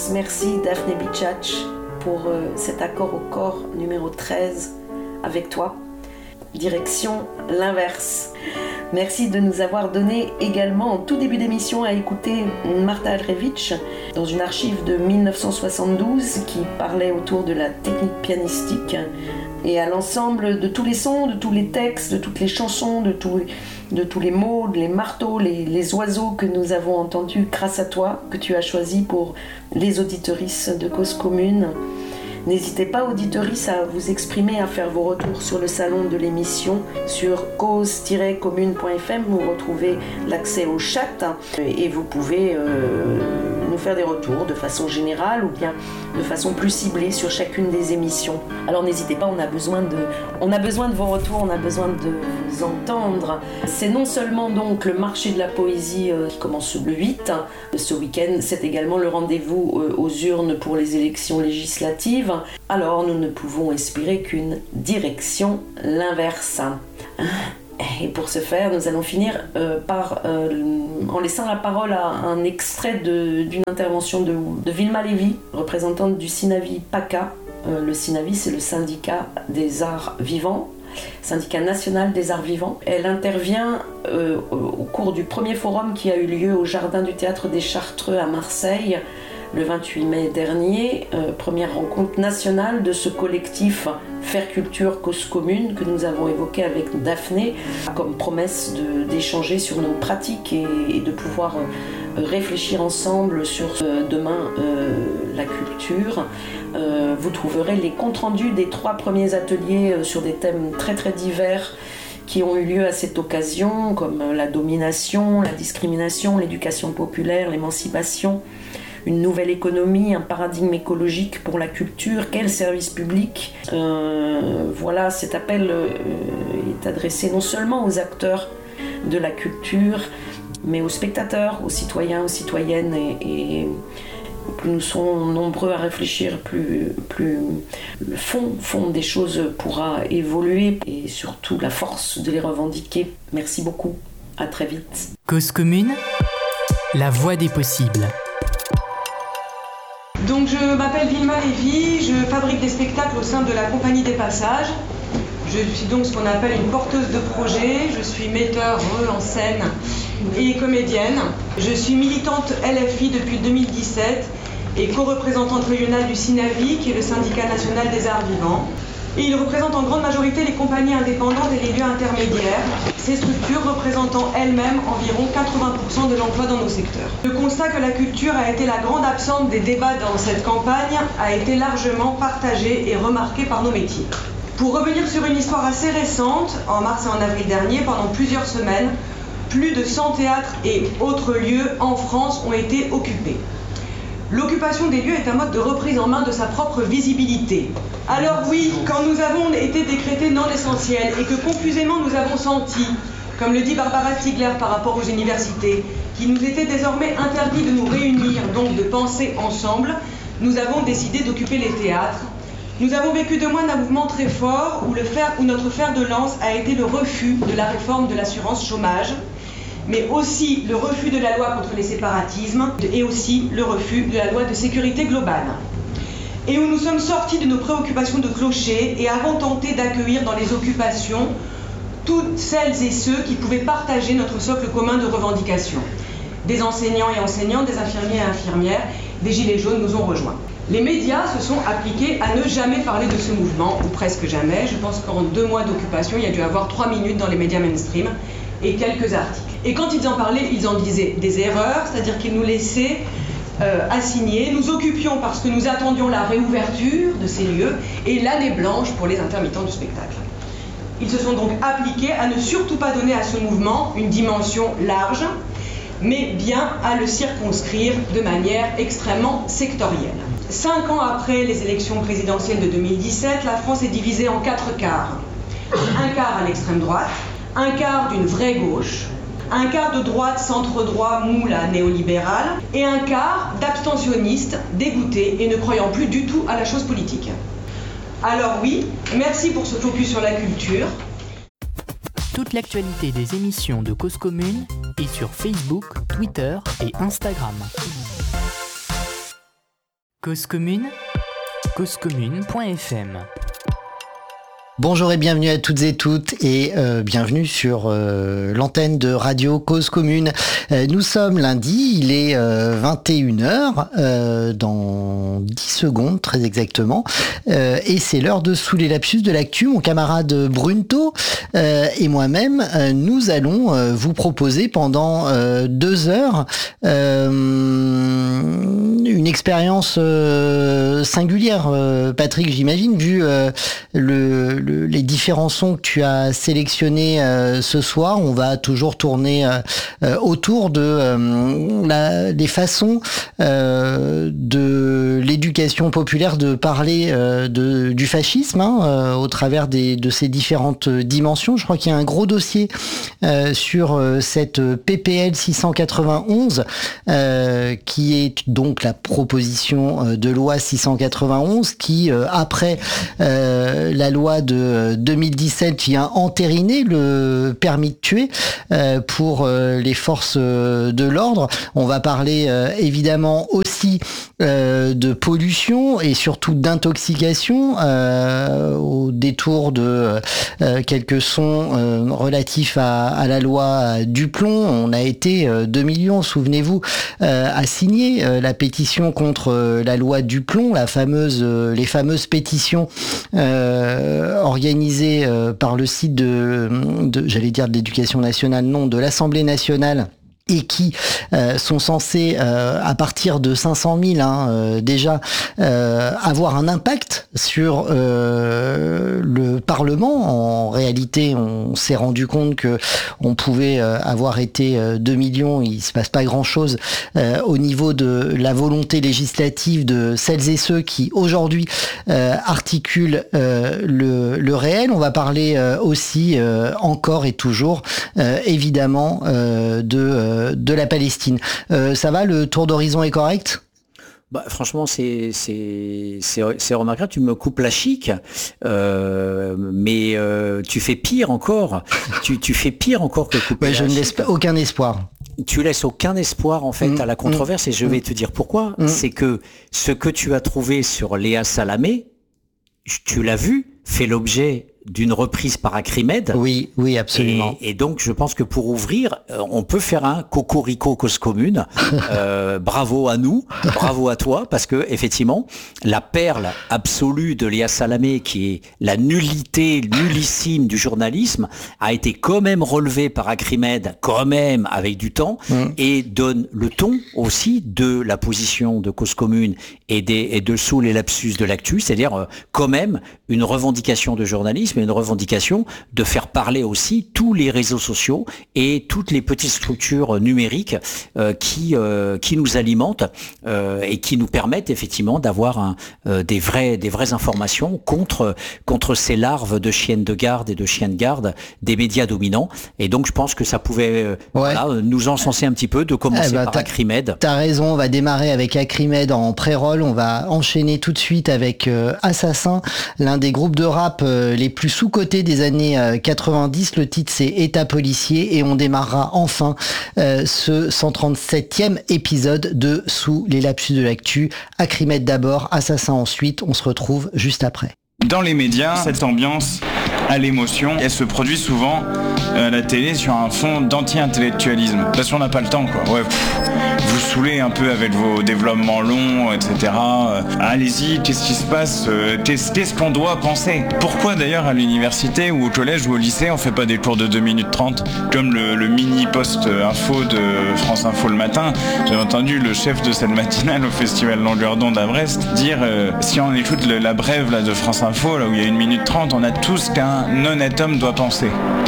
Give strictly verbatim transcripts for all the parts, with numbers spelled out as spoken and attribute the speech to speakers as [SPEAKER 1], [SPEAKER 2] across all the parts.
[SPEAKER 1] l'inverse. Merci Daphné Bichach pour euh, cet accord au corps numéro treize avec toi. Direction l'inverse. Merci de nous avoir donné également en tout début d'émission à écouter Marta Andreevich dans une archive de dix-neuf cent soixante-douze qui parlait autour de la technique pianistique et à l'ensemble de tous les sons, de tous les textes, de toutes les chansons, de tous, de tous les mots, les marteaux, les, les oiseaux que nous avons entendus grâce à toi, que tu as choisi pour les auditorices de Cause Commune. N'hésitez pas, auditeuristes, à vous exprimer, à faire vos retours sur le salon de l'émission sur cause tiret commune point f m. Vous retrouvez l'accès au chat et vous pouvez euh, nous faire des retours de façon générale ou bien de façon plus ciblée sur chacune des émissions. Alors n'hésitez pas, on a besoin de, on a besoin de vos retours, on a besoin de vous entendre. C'est non seulement donc le marché de la poésie euh, qui commence le huit ce week-end, c'est également le rendez-vous euh, aux urnes pour les élections législatives. Alors nous ne pouvons espérer qu'une direction l'inverse. Et pour ce faire, nous allons finir euh, par, euh, en laissant la parole à un extrait de, d'une intervention de, de Vilma Lévy, représentante du Sinavi PACA. Euh, le Sinavi, c'est le syndicat des arts vivants, syndicat national des arts vivants. Elle intervient euh, au cours du premier forum qui a eu lieu au Jardin du Théâtre des Chartreux à Marseille, le vingt-huit mai dernier, euh, première rencontre nationale de ce collectif Faire Culture Cause Commune que nous avons évoqué avec Daphné, comme promesse de, d'échanger sur nos pratiques et, et de pouvoir euh, réfléchir ensemble sur euh, demain euh, la culture. Euh, vous trouverez les comptes rendus des trois premiers ateliers euh, sur des thèmes très très divers qui ont eu lieu à cette occasion, comme la domination, la discrimination, l'éducation populaire, l'émancipation, une nouvelle économie, un paradigme écologique pour la culture, quel service public. Euh, voilà, cet appel euh, est adressé non seulement aux acteurs de la culture, mais aux spectateurs, aux citoyens, aux citoyennes. Et, et plus nous serons nombreux à réfléchir, plus, plus le fond, fond des choses pourra évoluer et surtout la force de les revendiquer. Merci beaucoup, à très vite.
[SPEAKER 2] Cause Commune, la voix des possibles.
[SPEAKER 3] Donc je m'appelle Vilma Lévy, je fabrique des spectacles au sein de la Compagnie des Passages. Je suis donc ce qu'on appelle une porteuse de projet, je suis metteur en scène et comédienne. Je suis militante L F I depuis deux mille dix-sept et co-représentante régionale du Sinavi, qui est le syndicat national des arts vivants. Et il représente en grande majorité les compagnies indépendantes et les lieux intermédiaires, ces structures représentant elles-mêmes environ quatre-vingts pour cent de l'emploi dans nos secteurs. Le constat que la culture a été la grande absente des débats dans cette campagne a été largement partagé et remarqué par nos métiers. Pour revenir sur une histoire assez récente, en mars et en avril dernier, pendant plusieurs semaines, plus de cent théâtres et autres lieux en France ont été occupés. L'occupation des lieux est un mode de reprise en main de sa propre visibilité. Alors oui, quand nous avons été décrétés non essentiels et que confusément nous avons senti, comme le dit Barbara Stiegler par rapport aux universités, qu'il nous était désormais interdit de nous réunir, donc de penser ensemble, nous avons décidé d'occuper les théâtres. Nous avons vécu deux mois d'un mouvement très fort où, le fer, où notre fer de lance a été le refus de la réforme de l'assurance chômage, mais aussi le refus de la loi contre les séparatismes et aussi le refus de la loi de sécurité globale. Et où nous sommes sortis de nos préoccupations de clocher et avons tenté d'accueillir dans les occupations toutes celles et ceux qui pouvaient partager notre socle commun de revendications. Des enseignants et enseignantes, des infirmiers et infirmières, des gilets jaunes nous ont rejoints. Les médias se sont appliqués à ne jamais parler de ce mouvement, ou presque jamais. Je pense qu'en deux mois d'occupation, il y a dû avoir trois minutes dans les médias mainstream et quelques articles. Et quand ils en parlaient, ils en disaient des erreurs, c'est-à-dire qu'ils nous laissaient euh, assigner. Nous occupions parce que nous attendions la réouverture de ces lieux et l'année blanche pour les intermittents du spectacle. Ils se sont donc appliqués à ne surtout pas donner à ce mouvement une dimension large, mais bien à le circonscrire de manière extrêmement sectorielle. Cinq ans après les élections présidentielles de deux mille dix-sept, la France est divisée en quatre quarts. Un quart à l'extrême droite, un quart d'une vraie gauche, un quart de droite centre-droit moule à néolibéral et un quart d'abstentionnistes dégoûtés et ne croyant plus du tout à la chose politique. Alors oui, merci pour ce focus sur la culture.
[SPEAKER 2] Toute l'actualité des émissions de Cause Commune est sur Facebook, Twitter et Instagram. Cause commune, cause commune point f m.
[SPEAKER 4] Bonjour et bienvenue à toutes et toutes et euh, bienvenue sur euh, l'antenne de Radio Cause Commune. Euh, nous sommes lundi, il est euh, vingt et une heures, euh, dans dix secondes très exactement, euh, et c'est l'heure de Sous les lapsus de l'actu. Mon camarade Brunto euh, et moi-même, euh, nous allons euh, vous proposer pendant euh, deux heures euh, une expérience euh, singulière, euh, Patrick, j'imagine, vu euh, le, le les différents sons que tu as sélectionnés euh, ce soir. On va toujours tourner euh, euh, autour de euh, la, des façons euh, de l'éducation populaire de parler euh, de, du fascisme hein, euh, au travers des, de ces différentes dimensions. Je crois qu'il y a un gros dossier euh, sur euh, cette P P L six cent quatre-vingt-onze euh, qui est donc la proposition euh, de loi six cent quatre-vingt-onze qui, euh, après euh, la loi de deux mille dix-sept vient entériner le permis de tuer euh, pour euh, les forces euh, de l'ordre. On va parler euh, évidemment aussi euh, de pollution et surtout d'intoxication euh, au détour de euh, quelques sons euh, relatifs à, à la loi du plomb. On a été euh, deux millions, souvenez-vous, euh, à signer euh, la pétition contre euh, la loi du plomb, la fameuse, euh, les fameuses pétitions euh, organisé euh, par le site de, de j'allais dire de l'éducation nationale, non, de l'Assemblée nationale, et qui euh, sont censés, euh, à partir de cinq cent mille, hein, euh, déjà, euh, avoir un impact sur euh, le Parlement. En réalité, on s'est rendu compte que on pouvait euh, avoir été euh, deux millions, il se passe pas grand-chose euh, au niveau de la volonté législative de celles et ceux qui, aujourd'hui, euh, articulent euh, le, le réel. On va parler euh, aussi, euh, encore et toujours, euh, évidemment, euh, de... Euh, de la Palestine. Euh, ça va, le tour d'horizon est correct ?
[SPEAKER 5] Bah, franchement, c'est, c'est, c'est, c'est remarquable. Tu me coupes la chic, euh, mais euh, tu fais pire encore. tu, tu fais pire encore que couper
[SPEAKER 4] ouais,
[SPEAKER 5] la
[SPEAKER 4] je
[SPEAKER 5] chic.
[SPEAKER 4] ne laisse aucun espoir.
[SPEAKER 5] Tu laisses aucun espoir en fait mmh, à la controverse mmh, et je vais mmh. te dire pourquoi. Mmh. C'est que ce que tu as trouvé sur Léa Salamé, tu l'as vu, fait l'objet d'une reprise par Acrimed.
[SPEAKER 4] Oui, oui, absolument.
[SPEAKER 5] Et, et donc, je pense que pour ouvrir, euh, on peut faire un cocorico cause commune. Euh, bravo à nous, bravo à toi, parce que effectivement, la perle absolue de Léa Salamé, qui est la nullité nullissime du journalisme, a été quand même relevée par Acrimed, quand même avec du temps, mmh. et donne le ton aussi de la position de cause commune et, des, et de sous les lapsus de l'actu, c'est-à-dire euh, quand même une revendication de journalisme, une revendication de faire parler aussi tous les réseaux sociaux et toutes les petites structures numériques euh, qui euh, qui nous alimentent euh, et qui nous permettent effectivement d'avoir un, euh, des vraies des vraies informations contre contre ces larves de chiennes de garde et de chiens de garde des médias dominants. Et donc je pense que ça pouvait euh, ouais. voilà, nous encenser un petit peu, de commencer eh ben, par Acrimed.
[SPEAKER 4] T'as raison, on va démarrer avec Acrimed en pré-roll, on va enchaîner tout de suite avec euh, Assassin, l'un des groupes de rap euh, les plus sous-cotés des années euh, quatre-vingt-dix. Le titre c'est État policier et on démarrera enfin euh, ce cent trente-septième épisode de Sous les lapsus de l'actu. Acrimed d'abord, Assassin ensuite, on se retrouve juste après.
[SPEAKER 6] Dans les médias, cette ambiance à l'émotion, elle se produit souvent à la télé sur un fond d'anti-intellectualisme. Parce qu'on n'a pas le temps, quoi. Ouais, pff, vous saoulez un peu avec vos développements longs, et cetera. Allez-y, qu'est-ce qui se passe ? Testez ce qu'on doit penser. Pourquoi d'ailleurs à l'université ou au collège ou au lycée, on fait pas des cours de deux minutes trente comme le, le mini post info de France Info le matin. J'ai entendu le chef de cette matinale au festival Longueur d'onde à Brest dire euh, si on écoute le, la brève là, de France Info, là où il y a une minute trente, on a tout ce qu'un honnête homme doit penser.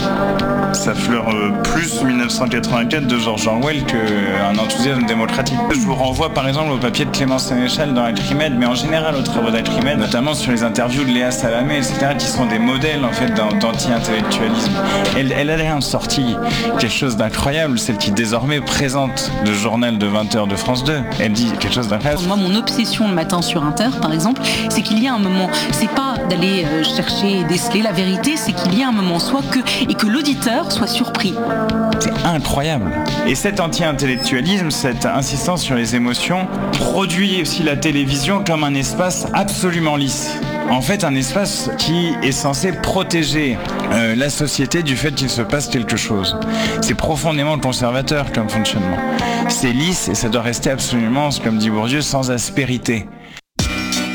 [SPEAKER 6] Ça fleure euh, plus dix-neuf cent quatre-vingt-quatre de George Orwell qu'un enthousiasme démocratique. Je vous renvoie par exemple au papier de Clément Sénéchal dans Acrimed, mais en général aux travaux d'Acrimed, notamment sur les interviews de Léa Salamé, et cetera, qui sont des modèles en fait d'anti-intellectualisme. Elle, elle a rien sorti quelque chose d'incroyable, celle qui désormais présente le journal de vingt heures de France deux. Elle dit quelque chose d'incroyable.
[SPEAKER 7] Moi, mon obsession le matin sur Inter, par exemple, c'est qu'il y a un moment, c'est pas d'aller euh, chercher et déceler la vérité, c'est qu'il y a un moment, soit que, et que l'auditeur soit surpris.
[SPEAKER 6] C'est incroyable. Et cet anti-intellectualisme, cette cette insistance sur les émotions produit aussi la télévision comme un espace absolument lisse. En fait, un espace qui est censé protéger euh, la société du fait qu'il se passe quelque chose. C'est profondément conservateur comme fonctionnement. C'est lisse et ça doit rester absolument, comme dit Bourdieu, sans aspérité.